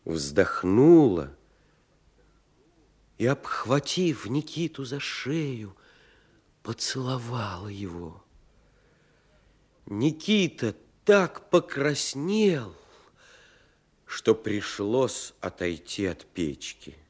вздохнула и, обхватив Никиту за шею, поцеловала его. Никита так покраснел, что пришлось отойти от печки.